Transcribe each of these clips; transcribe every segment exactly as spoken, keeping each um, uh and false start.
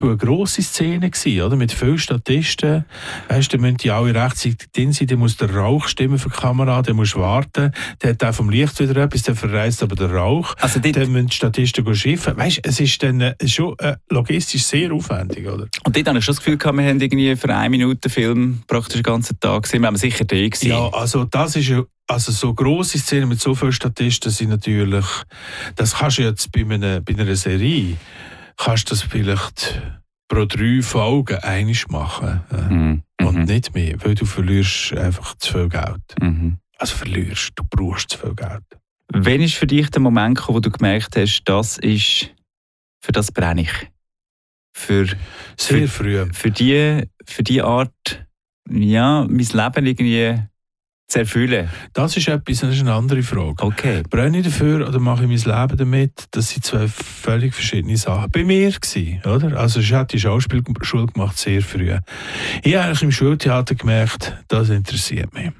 eine grosse Szene gewesen, oder? Mit vielen Statisten. Weißt, dann müssen die alle rechtzeitig drin sein, dann muss der Rauch stimmen für die Kamera, dann musst du warten, dann hat auch vom Licht wieder etwas, dann verreist aber der Rauch, also die, dann müssen die Statisten schiffen. Weißt, es ist dann äh, schon äh, logistisch sehr aufwendig, oder? Und dort habe ich schon das Gefühl gehabt, wir haben irgendwie für eine Minute Film praktisch den ganzen Tag gesehen, wir haben sicher da gewesen. Ja, also das ist ja, also so grosse Szenen mit so vielen Statisten sind natürlich, das kannst du jetzt bei einer, bei einer Serie, kannst du das vielleicht pro drei Folgen einmal machen. Mhm. Und Mhm. nicht mehr, weil du verlierst einfach zu viel Geld. Mhm. Also verlierst, du brauchst zu viel Geld. Wann ist für dich der Moment gekommen, wo du gemerkt hast, das ist, für das brenne ich? Für, Sehr für, früh. Für die, für die Art, ja, mein Leben irgendwie zu erfüllen. Das ist etwas, das ist eine andere Frage. Okay. Brenne ich dafür oder mache ich mein Leben damit? Das sind zwei völlig verschiedene Sachen. Bei mir gewesen, oder? Also ich hatte die Schauspielschule gemacht, sehr früh. Ich habe eigentlich im Schultheater gemerkt, das interessiert mich.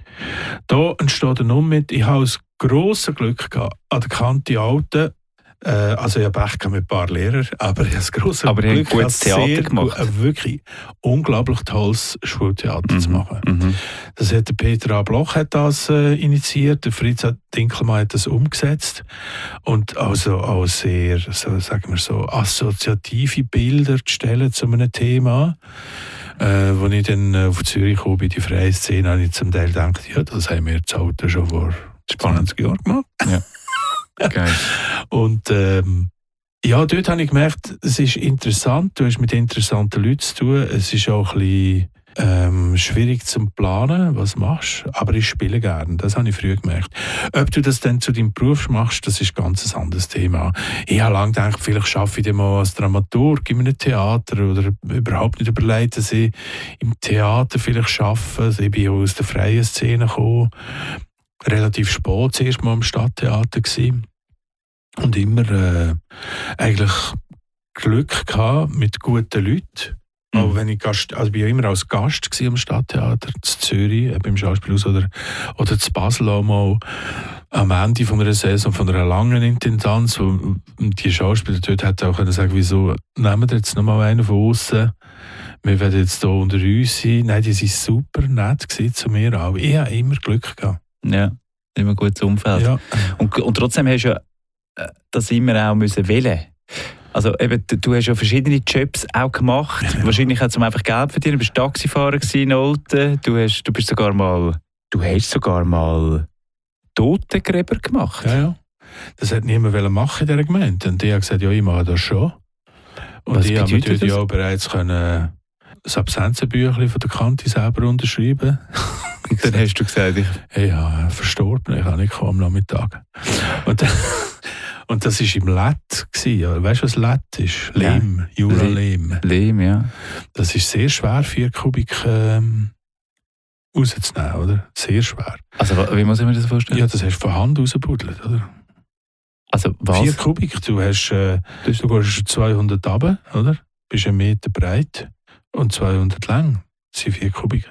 Da entsteht ein mit. Ich habe das grosse Glück gehabt, an der Kante Alten. Äh, also ich habe Pech mit ein paar Lehrern, aber ich habe das grosse aber Glück, ein gutes Theater gemacht. Ein wirklich unglaublich tolles Schultheater Mhm. zu machen. Mhm. Das hat der Peter A. Bloch hat das äh, initiiert, der Fritz Dinkelmann hat das umgesetzt und also auch sehr, so, sagen wir so, assoziative Bilder zu stellen zu einem Thema. Äh, als ich dann äh, auf Zürich kam, bei die freie Szene, habe ich zum Teil gedacht, ja, das haben wir jetzt Alter schon vor zwanzig Jahren gemacht. Ja. Geil. Und ähm, ja, dort habe ich gemerkt, es ist interessant, du hast mit interessanten Leuten zu tun, es ist auch ein bisschen ähm, schwierig zu planen, was du machst, aber ich spiele gerne, das habe ich früh gemerkt. Ob du das dann zu deinem Beruf machst, das ist ganz ein anderes Thema. Ich habe lange gedacht, vielleicht arbeite ich dann mal als Dramaturg in einem Theater oder überhaupt nicht überlegt, dass ich im Theater vielleicht arbeite. Also ich bin ja aus der freien Szene gekommen, relativ spät zuerst mal im Stadttheater gewesen. Und immer äh, eigentlich Glück gehabt mit guten Leuten. Mhm. Auch wenn ich Gast, also ich war ja immer als Gast am Stadttheater, in Zürich, beim Schauspielhaus oder, oder in Basel auch mal am Ende von einer Saison, von einer langen Intendanz. Wo die Schauspieler dort hätten auch können sagen, wieso nehmen wir jetzt noch mal einen von außen? Wir werden jetzt hier unter uns sein. Nein, die waren super nett zu mir auch. Ich habe immer Glück gehabt. Ja, immer ein gutes Umfeld. Ja. Und, und trotzdem hast du ja das immer auch müssen wählen. Also eben, du hast ja verschiedene Jobs auch gemacht. Ja. Wahrscheinlich hat es einfach Geld verdient. Du bist Taxifahrer in Olten. Du hast, du bist sogar mal, du hast sogar mal Totengräber gemacht. Ja, ja. Das hat niemand machen in dieser Gemeinde. Und die haben gesagt, ja, ich mache das schon. Und was ich habe natürlich das? auch bereits können das Absenzenbüchlein von der Kante selber unterschreiben. Und dann hast du gesagt, ich... Hey, ja, verstorben, ich kann nicht kommen am Nachmittag. Und, und das war im Lett. Ja. Weißt du, was Lett ist? Lehm, ja. Jura-Lehm. Lehm, ja. Das ist sehr schwer, vier Kubik ähm, rauszunehmen, oder? Sehr schwer. Also, wie muss ich mir das vorstellen? Ja, das hast du von Hand rausgebuddelt, oder? Also, was? Vier Kubik, du hast, äh, du gehst zweihundert runter, oder? Bist einen Meter breit und zweihundert lang. Das sind vier Kubik.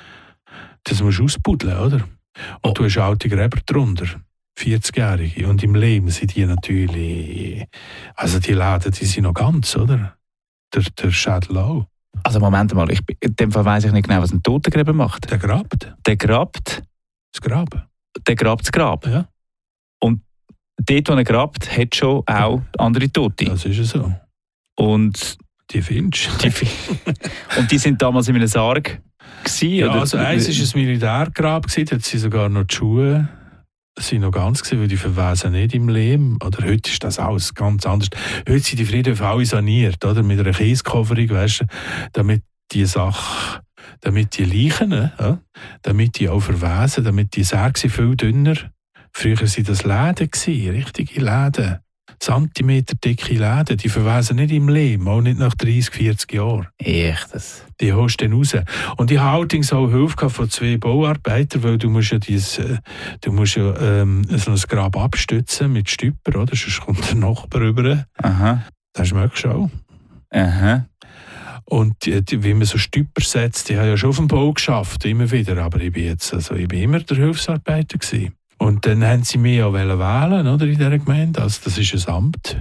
Das musst du ausbuddeln, oder? Und oh. du hast alte Gräber drunter, vierzigjährige. Und im Lehm sind die natürlich, also die Läden, die sind noch ganz, oder? Der, der Schädel auch. Also Moment mal, ich, in dem Fall weiss ich nicht genau, was ein Totengräber macht. Der grabt. Der grabt? Das Graben. Der grabt das Grab? Ja. Und dort, wo er grabt, hat schon auch andere Tote? Das ist ja so. Und die findest du? Und die sind damals in einem Sarg? Gewesen, ja, oder? also eins war ein Militärgrab, da hat sie sogar noch die Schuhe sind noch ganz gewesen, weil die verwesen nicht im Lehm. Oder heute ist das alles ganz anders. Heute sind die Friedhöfe alle saniert, oder? Mit einer Kieskofferung, weißt du, damit die Sache, damit die Leichen, ja, damit die auch verwesen, damit die Särge viel dünner. Früher waren das Läden, richtige Läden. Zentimeter dicke Läden, die verwesen nicht im Lehm, auch nicht nach dreißig, vierzig Jahren. Echt? Das? Die holst du dann raus. Und ich habe allerdings auch Hilfe von zwei Bauarbeitern, weil du musst ja, dieses, du musst ja ähm, so ein Grab abstützen mit Stüpper, oder? Sonst kommt der Nachbar rüber. Aha. Das merkst du auch. Aha. Und die, die, wie man so Stüpper setzt, die haben ja schon auf dem Bau geschafft, immer wieder. Aber ich bin, jetzt, also ich bin immer der Hilfsarbeiter gewesen. Und dann haben sie mich auch wählen, oder, in dieser Gemeinde. Also das ist ein Amt.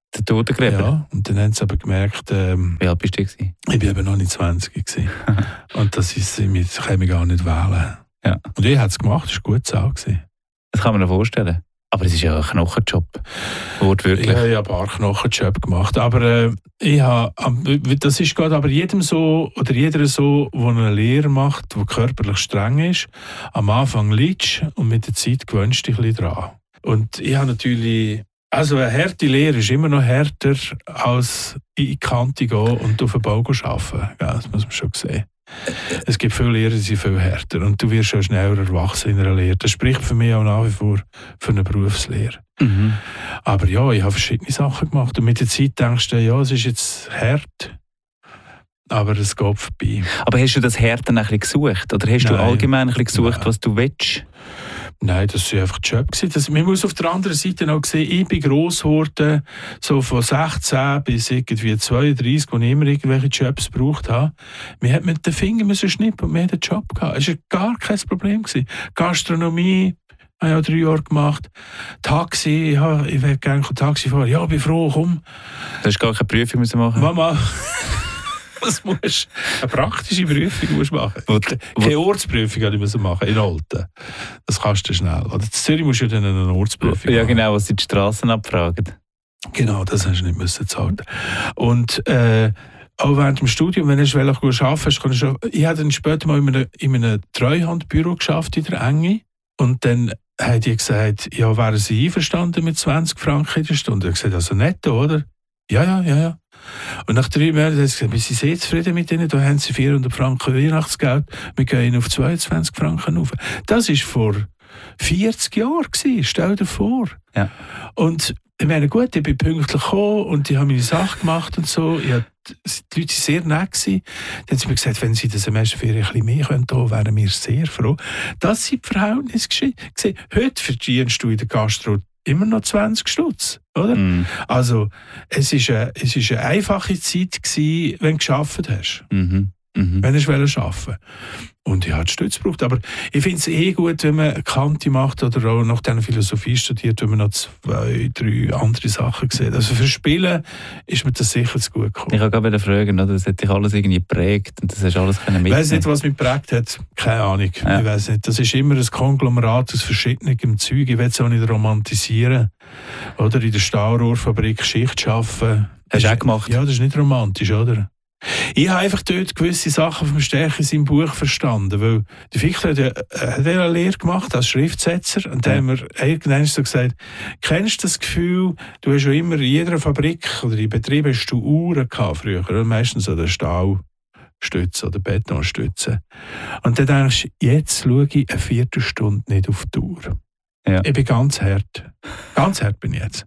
Der Totengräber? Ja, und dann haben sie aber gemerkt, ähm, wie alt bist du gewesen? Ich war eben noch nicht zwanzig gewesen. Und das ist, das kann ich gar nicht wählen. Ja. Und ich habe es gemacht, das war gut Sau. Das kann man sich vorstellen. Aber es ist ja ein Knochenjob. Wortwörtlich. Ja, ich habe ein paar Knochenjob gemacht. Aber äh, ich habe, das ist gerade aber jedem so, oder jeder so, der eine Lehre macht, die körperlich streng ist. Am Anfang liegst und mit der Zeit gewöhnst du dich ein bisschen dran. Und ich habe natürlich, also eine harte Lehre ist immer noch härter als in die Kante gehen und auf den Bau arbeiten. Ja, das muss man schon sehen. Es gibt viele Lehrer, die sind viel härter und du wirst schon schneller erwachsen in einer Lehre. Das spricht für mich auch nach wie vor für eine Berufslehre. Mhm. Aber ja, ich habe verschiedene Sachen gemacht und mit der Zeit denkst du, ja, es ist jetzt hart, aber es geht vorbei. Aber hast du das Hart dann ein bisschen gesucht? Oder hast Nein. du allgemein ein bisschen gesucht, Nein. was du willst? Nein, das war einfach Job. Das, man muss auf der anderen Seite auch sehen, ich bin gross geworden, so von sechzehn bis irgendwie zweiunddreißig, wo ich immer irgendwelche Jobs gebraucht habe. Wir hat mit den Fingern müssen schnippen und wir hatten einen Job gehabt. Es war gar kein Problem. Gastronomie habe ich auch drei Jahre gemacht. Taxi, ja, ich will gerne Taxi fahren. Ja, bin froh, komm. Du hast gar keine Prüfung müssen machen. Mama. Was musst du? Eine praktische Prüfung musst du machen. Wo, wo, Keine Ortsprüfung musst du machen in Olten. Das kannst du schnell. Oder in Zürich musst du dann eine Ortsprüfung ja, machen. genau, was sie die Straßen abfragen. Genau, das hast du nicht müssen zahlen. Und äh, auch während dem Studium, wenn du arbeiten willst, kannst du schon. Ich habe dann später mal in einem, in einem Treuhandbüro geschafft in der Enge. Und dann haben die gesagt, ja, wären sie einverstanden mit zwanzig Franken in der Stunde? Ich habe gesagt, also netto, oder? Ja, ja, ja, ja. Und nach drei Monaten haben sie gesagt, wir sind sehr zufrieden mit ihnen, da haben sie vierhundert Franken Weihnachtsgeld, wir gehen auf zweiundzwanzig Franken rauf. Das war vor vierzig Jahren, stell dir vor. Ja. Und ich meine, gut, ich bin pünktlich gekommen und ich habe meine Sache gemacht und so. Ich hab, die Leute waren sehr nett. Dann haben sie mir gesagt, wenn sie das Semesterferien ein bisschen mehr können, wären wir sehr froh. Das sind die Verhältnisse gewesen. Heute verdienst du in der Gastro immer noch zwanzig Stutz, oder? Mm. Also, es war eine, es ist eine einfache Zeit gewesen, wenn du gearbeitet hast. Mhm. Mhm. Wenn du arbeiten wolltest. Und ich habe Stütz gebraucht. Aber ich finde es eh gut, wenn man Kante macht oder auch nach dieser Philosophie studiert, wenn man noch zwei, drei andere Sachen sieht. Also für Spielen ist mir das sicher zu gut gekommen. Ich wollte gerade fragen, oder? Das hat dich alles irgendwie geprägt und das hast du alles mitnehmen. Ich weiss nicht, was mich geprägt hat. Keine Ahnung. Ja. Ich weiss nicht. Das ist immer ein Konglomerat aus verschiedenem Zeug. Ich will es auch nicht romantisieren. Oder in der Stahlrohrfabrik Schicht arbeiten. Hast du auch gemacht? Ja, das ist nicht romantisch, oder? Ich habe einfach dort gewisse Sachen vom Stärke in seinem Buch verstanden, weil der Fichter hat ja hat eine Lehre gemacht als Schriftsetzer und da haben wir irgendwann so gesagt, kennst du das Gefühl, du hast ja immer in jeder Fabrik oder in Betrieben hast du Uhren gehabt früher, oder? Meistens so der Stahlstütze oder Betonstütze. Und dann denkst du, jetzt schaue ich eine Viertelstunde nicht auf die Uhr. Ja. Ich bin ganz hart. Ganz hart bin ich jetzt.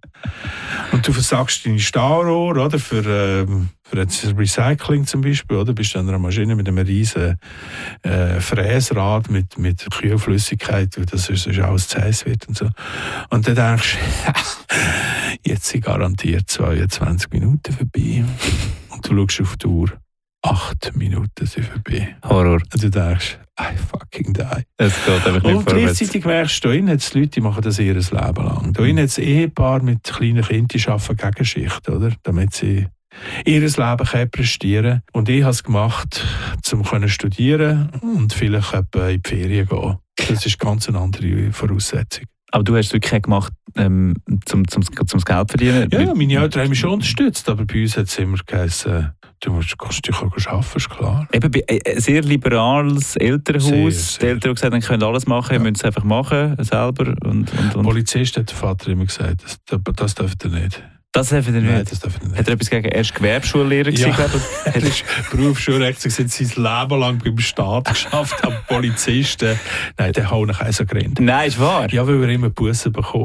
Und du versagst deine Stahlrohr, oder? Für, ähm, für das Recycling zum Beispiel, oder? Bist du an einer Maschine mit einem riesen äh, Fräsrad mit, mit Kühlflüssigkeit, weil das ist, ist alles zu heiß wird und so. Und dann denkst du, jetzt sind garantiert zweiundzwanzig Minuten vorbei. Und du schaust auf die Uhr. Acht Minuten sind vorbei. Horror. Und du denkst, I fucking die. Es geht einfach nicht Und vorwärts. gleichzeitig merkst du, da hat es Leute, die machen das ihr Leben lang. Da hat es Ehepaare mit kleinen Kindern, die arbeiten Gegenschicht, oder? Damit sie ihr Leben prestieren können. Und ich habe es gemacht, um zu studieren und vielleicht in die Ferien gehen. Das ist ganz eine andere Voraussetzung. Aber du hast es wirklich gemacht, ähm, zum, zum, zum Geld verdienen? Ja, ja, meine Eltern haben mich schon unterstützt, aber bei uns hat es immer geheißen, du musst, kannst dich auch arbeiten, ist klar. Eben bei ein sehr liberales Elternhaus. Sehr, Die sehr. Eltern haben gesagt, ihr könnt alles machen, Ja. ihr müsst es einfach machen, selber. Und, und, Der und. Polizist hat der Vater immer gesagt, das, das darf er nicht. Das dürfen ihr Nein, nicht. das darf er nicht. Hat er etwas gegen erst Gewerbschullehrer Ja. gewesen, glaube ich? Er ist Berufsschulrecht, hat sein Leben lang beim Staat geschafft, am Polizisten. Nein, der haut nach Eisen gerannt. Nein, ist wahr. Ja, weil er immer Bussen bekommen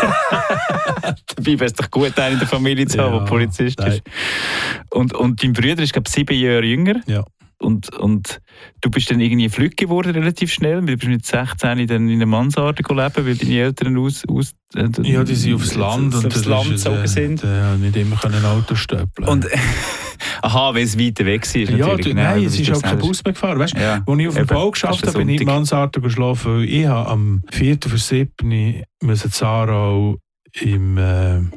hat. Dabei wäre es doch gut, einen in der Familie zu haben, Ja, der Polizist nein. ist. Und, und dein Bruder ist, glaube ich, sieben Jahre jünger. Ja. Und, und du bist dann irgendwie flügge geworden, relativ schnell. Du bist mit sechzehn dann in einer Mansarde leben, weil deine Eltern aus... aus äh, Ja, die sind aufs Land und aufs das Land ist, gezogen äh, sind. Die haben nicht immer ein Auto stöppeln. Und, aha, weil es weiter weg war. ja, natürlich. du, Genau, nein, das es ist das auch kein sagst. Bus mehr gefahren. Weißt, Ja. als ich auf dem Eben, Bau geschafft das ist habe, bin ich in Sonntag. Mansarde geschlafen, weil ich habe am vierten für siebten müssen Zarau im... Äh,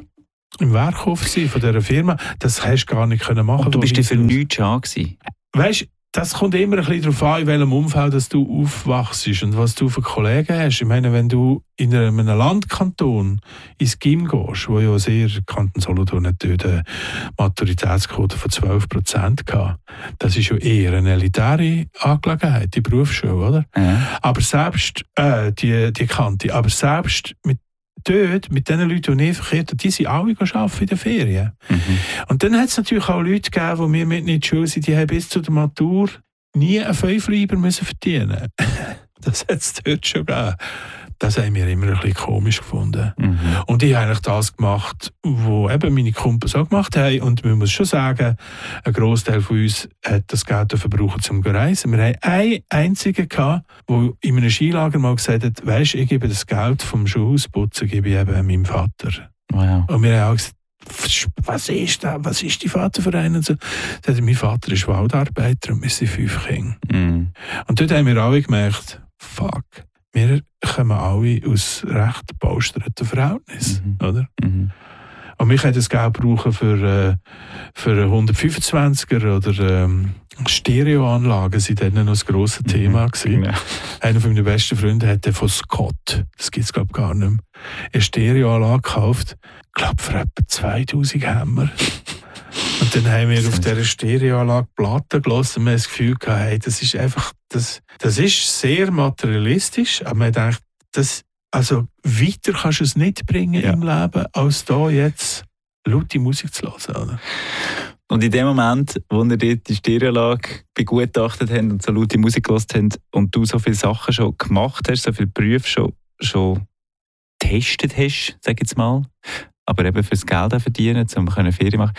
im Werkhof von dieser Firma. Das hast du gar nicht können machen. Und du bist dir für nichts schade gewesen? Weißt du, das kommt immer ein bisschen darauf an, in welchem Umfeld dass du aufwachst und was du für Kollegen hast. Ich meine, wenn du in einem Landkanton ins Gym gehst, wo ja sehr, Kanton Solothurn hat dort eine Maturitätsquote von zwölf Prozent gehabt, das ist ja eher eine elitäre Angelegenheit, die Berufsschule, oder? Ja. Aber selbst, äh, die, die Kante, aber selbst mit dort, mit den Leuten, die nicht verkehrt haben, die sind alle arbeiten in den Ferien. Mhm. Und dann hat es natürlich auch Leute gegeben, die wir mit in die Schule sind, die haben bis zu der Matur nie einen Fünfleiber müssen verdienen. Das hat es dort schon gegeben. Das haben wir immer ein bisschen komisch gefunden. Mhm. Und ich habe eigentlich das gemacht, was eben meine Kumpels auch gemacht haben. Und man muss schon sagen, ein Grossteil von uns hat das Geld verbraucht, um zu reisen. Wir haben einen einzigen gehabt, der in einem Skilager mal gesagt hat, weisst, ich gebe das Geld vom Schuhhausputzen gebe ich eben meinem Vater. Wow. Und wir haben auch gesagt, was ist das? Was ist die Vaterverein? Und so. Sagte, mein Vater ist Waldarbeiter und wir sind fünf Kinder. Mhm. Und dort haben wir alle gemerkt, fuck, wir kommen alle aus recht bausterten Verhältnissen, mhm. oder? Mhm. Und wir können das Geld brauchen für, äh, für einen hundertfünfundzwanziger oder ähm, Stereoanlagen, sind dann noch das grosse mhm. Thema gewesen. Ja. Einer von meinen besten Freunden hat von Scott, das gibt es glaube ich gar nicht mehr, eine Stereoanlage gekauft, ich glaube für etwa zweitausend Hämmer. Und dann haben wir auf dieser Stereoanlage Platten gelassen und wir haben das Gefühl gehabt, hey, das ist einfach, das, das ist sehr materialistisch, aber man denkt, das, also weiter kannst du es nicht bringen ja. im Leben, als da jetzt laute Musik zu hören. Oder? Und in dem Moment, wo ihr dort die Stereoanlage begutachtet habt und so laute Musik gehört habt und du so viele Sachen schon gemacht hast, so viele Berufe schon, schon getestet hast, sag ich jetzt mal, aber eben fürs Geld auch verdienen, um Ferien machen.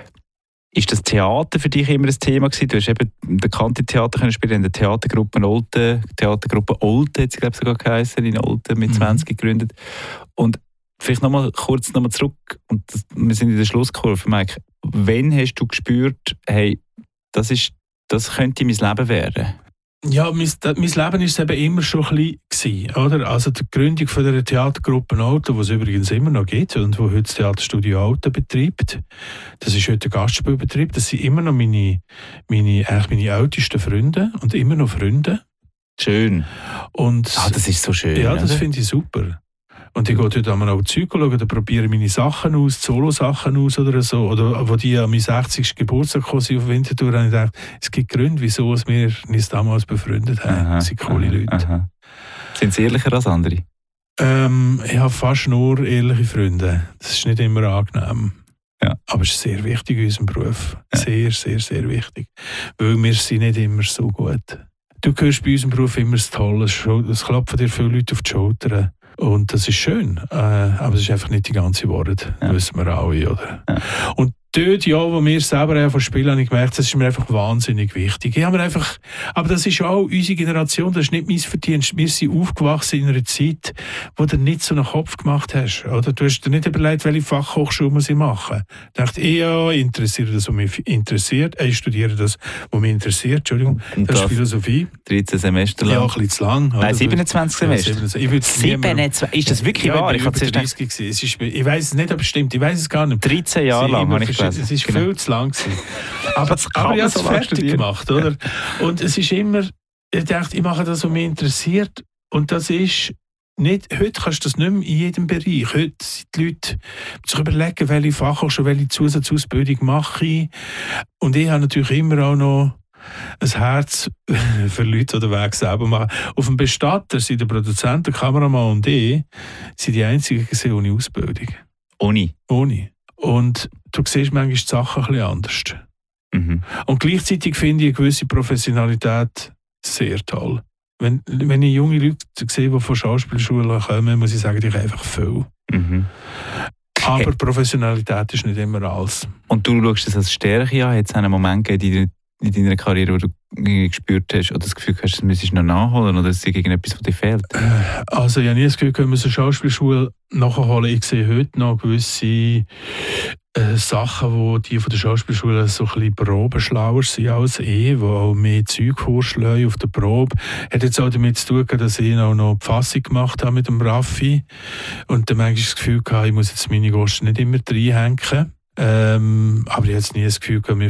Ist das Theater für dich immer ein Thema gewesen? Du hast eben den Kanti-Theater können spielen, in der Theatergruppe Olten, Theatergruppe Olten hat sie glaube ich sogar geheißen, in Olten mit zwanzig mhm. gegründet. Und vielleicht nochmal kurz noch mal zurück, und das, wir sind in der Schlusskurve, Mike. Wann hast du gespürt, hey, das, ist, das könnte mein Leben werden? Ja, mein, mein Leben war es eben immer schon ein bisschen, oder? Also die Gründung von der Theatergruppe Olten, die es übrigens immer noch gibt und wo heute das Theaterstudio Olten betreibt, das ist heute ein Gastspielbetrieb, das sind immer noch meine, meine, eigentlich meine ältesten Freunde und immer noch Freunde. Schön. Und, ah, das ist so schön. Ja, das finde ich super. Und ich gehe dort einmal auch Zeug schauen, da probiere meine Sachen aus, Solo-Sachen aus oder so. Oder wo die an meinen sechzigsten Geburtstag gekommen sind auf Winterthur, habe ich gedacht, es gibt Gründe, wieso wir uns damals befreundet haben. Aha, das sind coole aha, Leute. Aha. Sind sie ehrlicher als andere? Ähm, ich habe fast nur ehrliche Freunde. Das ist nicht immer angenehm. Ja. Aber es ist sehr wichtig in unserem Beruf. Ja. Sehr, sehr, sehr wichtig. Weil wir sind nicht immer so gut. Du hörst bei unserem Beruf immer das Tolle. Es klopfen dir viele Leute auf die Schultern. Und das ist schön, äh, aber es ist einfach nicht die ganze Wahrheit, ja. wissen wir alle, oder? Ja. Und dort, ja, wo wir selber einfach spielen, habe ich gemerkt, das ist mir einfach wahnsinnig wichtig. Ich habe mir einfach, aber das ist auch unsere Generation, das ist nicht mein Verdienst. Wir sind aufgewachsen in einer Zeit, wo du nicht so einen Kopf gemacht hast. Oder? Du hast dir nicht überlegt, welche Fachhochschule muss ich machen. Ich dachte, ich, ja, ich interessiere das, was mich interessiert. Ich studiere das, was mich interessiert. Entschuldigung, und das ist Philosophie. dreizehn Semester lang? Ja, ein bisschen zu lang. Nein, oder? siebenundzwanzig Semester. Ja, siebenundzwanzig. Ist das wirklich ja, wahr? Ich, ich, ich, es ist, ich weiß es nicht, ob es stimmt. Ich weiß es gar nicht. dreizehn Jahre lang habe ich gelesen. Es ist genau. viel zu lang gewesen. Aber, aber ich habe es fertig studieren. gemacht, oder? Und es ist immer, ich dachte, ich mache das, was mich interessiert. Und das ist nicht, heute kannst du das nicht mehr in jedem Bereich. Heute sind die Leute sich überlegen, welche Fachhochschule, welche Zusatzausbildung mache ich. Und ich habe natürlich immer auch noch ein Herz für Leute, die den Weg selber machen. Auf dem Bestatter sind der Produzent, der Kameramann und ich sind die einzigen gesehen ohne Ausbildung. Ohne? Ohne. Und du siehst manchmal die Sachen ein bisschen anders. Mhm. Und gleichzeitig finde ich eine gewisse Professionalität sehr toll. Wenn, wenn ich junge Leute sehe, die von Schauspielschulen kommen, muss ich sagen, ich einfach viel. Mhm. Aber hey. Professionalität ist nicht immer alles. Und du schaust das als Stärke an? Hat es einen Moment gegeben in deiner Karriere, wo du gespürt hast oder das Gefühl hast, das müsstest du noch nachholen oder ist irgendetwas, was dir fehlt? Also ich habe nie das Gefühl, wir müssen eine Schauspielschule nachholen. Ich sehe heute noch gewisse äh, Sachen, die die von der Schauspielschule so ein bisschen probenschlauer sind als ich, die auch mehr Zeug vorschlagen auf der Probe. Hat jetzt auch damit zu tun, dass ich auch noch die Fassung gemacht habe mit dem Raffi und dann manchmal das Gefühl hatte, ich muss jetzt meine Gosten nicht immer reinhängen. Ähm, aber ich habe jetzt nie das Gefühl, mir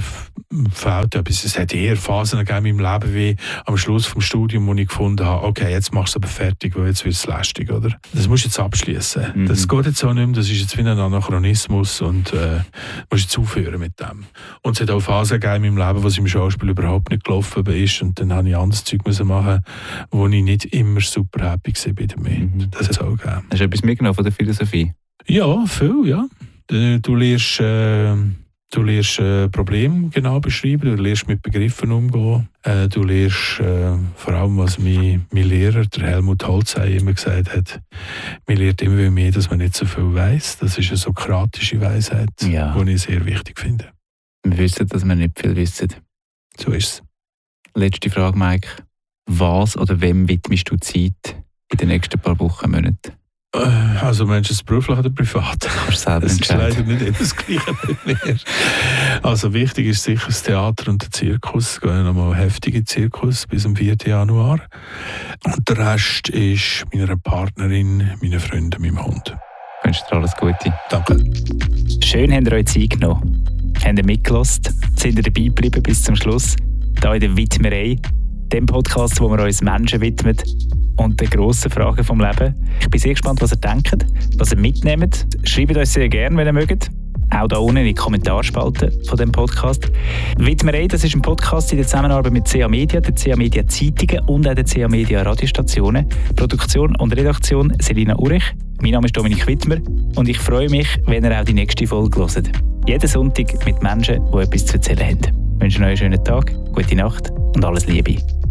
fehlt etwas. Es hat eher Phasen gegeben in meinem Leben, wie am Schluss des Studiums, wo ich gefunden habe, okay, jetzt machst du aber fertig, weil jetzt wird es lästig, oder? Das musst du jetzt abschließen. Mhm. Das geht jetzt auch nicht mehr, das ist jetzt wie ein Anachronismus und äh, musst jetzt aufhören mit dem. Und es hat auch Phasen gegeben in meinem Leben, wo es im Schauspiel überhaupt nicht gelaufen ist und dann habe ich anderes Zeug müssen machen, wo ich nicht immer super happy war damit. Mhm. Das hat es auch gegeben. Hast du etwas mitgenommen von der Philosophie? Ja, viel, ja. Du lernst, äh, du lernst äh, Probleme genau beschreiben, du lernst mit Begriffen umgehen, äh, du lernst äh, vor allem, was mein, mein Lehrer, der Helmut Holzhey, immer gesagt hat, man lernt immer mehr, dass man nicht so viel weiss. Das ist eine sokratische Weisheit, ja. Die ich sehr wichtig finde. Wir wissen, dass wir nicht viel wissen. So ist es. Letzte Frage, Mike. Was oder wem widmest du Zeit in den nächsten paar Wochen, Monaten? Also meinst du es beruflich oder privat? Das ist leider nicht immer das Gleiche mit mir. Also wichtig ist sicher das Theater und der Zirkus. Wir gehen nochmal heftige Zirkus bis am vierten Januar. Und der Rest ist meiner Partnerin, meinen Freunden, meinem Hund. Ich wünsche dir alles Gute. Danke. Schön, habt ihr euch Zeit genommen. Habt ihr mitgelassen? Sind ihr dabei geblieben bis zum Schluss? Hier in der Widmerei, dem Podcast, wo wir uns Menschen widmen und den grossen Fragen vom Leben. Ich bin sehr gespannt, was ihr denkt, was ihr mitnehmt. Schreibt uns sehr gerne, wenn ihr mögt. Auch da unten in die Kommentarspalte von dem Podcast. Widmerei, das ist ein Podcast in der Zusammenarbeit mit C A Media, der C A Media Zeitungen und auch der C A Media Radiostationen. Produktion und Redaktion Selina Urich. Mein Name ist Dominik Wittmer und ich freue mich, wenn ihr auch die nächste Folge hört. Jeden Sonntag mit Menschen, die etwas zu erzählen haben. Ich wünsche euch einen schönen Tag, gute Nacht und alles Liebe.